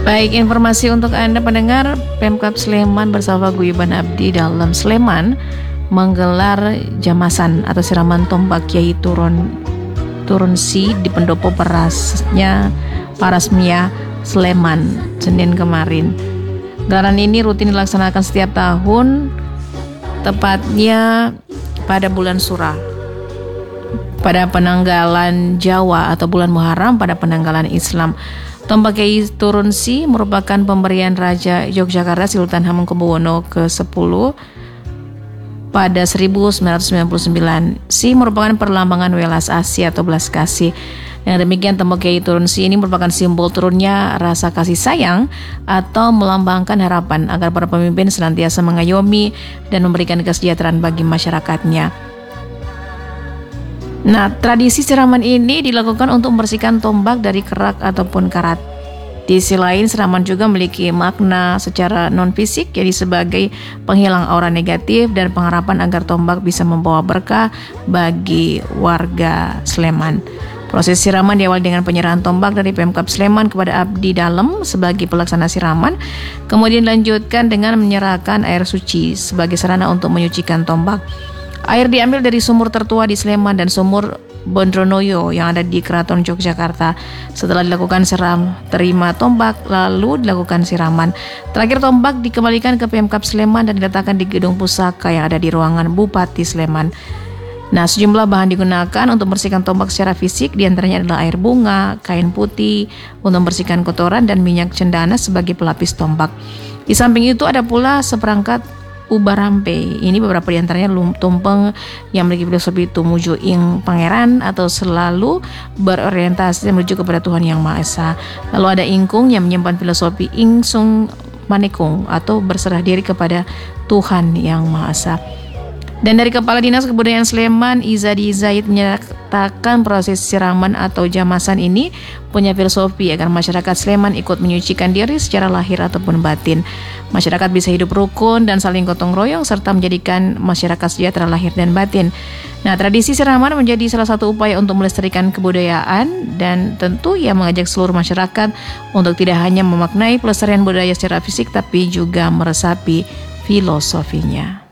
Baik, informasi untuk Anda pendengar, Pemkab Sleman bersama Guyuban Abdi dalam Sleman menggelar jamasan atau siraman tombak Kiai Turun Si di pendopo Parasmia Sleman Senin kemarin. Gelaran ini rutin dilaksanakan setiap tahun, tepatnya pada bulan Sura, pada penanggalan Jawa atau bulan Muharram pada penanggalan Islam. Tombak Kiai Turun Si merupakan pemberian Raja Yogyakarta Sultan Hamengkubuwono ke-10 pada 1999. Si merupakan perlambangan welas asih atau belas kasih. Yang demikian, tombak Kiai Turun Si ini merupakan simbol turunnya rasa kasih sayang atau melambangkan harapan agar para pemimpin senantiasa mengayomi dan memberikan kesejahteraan bagi masyarakatnya. Nah, tradisi siraman ini dilakukan untuk membersihkan tombak dari kerak ataupun karat. Di sisi lain, siraman juga memiliki makna secara non-fisik, jadi sebagai penghilang aura negatif dan pengharapan agar tombak bisa membawa berkah bagi warga Sleman. Proses siraman diawali dengan penyerahan tombak dari Pemkab Sleman kepada abdi dalam sebagai pelaksana siraman, kemudian dilanjutkan dengan menyerahkan air suci sebagai sarana untuk menyucikan tombak. Air diambil dari sumur tertua di Sleman dan sumur Bondronoyo yang ada di Keraton Yogyakarta. Setelah dilakukan terima tombak, lalu dilakukan siraman. Terakhir tombak dikembalikan ke Pemkab Sleman dan diletakkan di gedung pusaka yang ada di ruangan Bupati Sleman. Nah, sejumlah bahan digunakan untuk membersihkan tombak secara fisik, diantaranya adalah air bunga, kain putih untuk membersihkan kotoran, dan minyak cendana sebagai pelapis tombak. Di samping itu ada pula seperangkat ubarampe. Ini beberapa diantaranya tumpeng yang memiliki filosofi tumuju ing pangeran atau selalu berorientasi menuju kepada Tuhan Yang Maha Esa. Lalu ada ingkung yang menyimpan filosofi ingsung manekung atau berserah diri kepada Tuhan Yang Maha Esa. Dan dari Kepala Dinas Kebudayaan Sleman, Izadi Zaid, menyatakan proses siraman atau jamasan ini punya filosofi agar masyarakat Sleman ikut menyucikan diri secara lahir ataupun batin. Masyarakat bisa hidup rukun dan saling gotong royong serta menjadikan masyarakat sejahtera lahir dan batin. Nah, tradisi siraman menjadi salah satu upaya untuk melestarikan kebudayaan dan tentu yang mengajak seluruh masyarakat untuk tidak hanya memaknai pelestarian budaya secara fisik tapi juga meresapi filosofinya.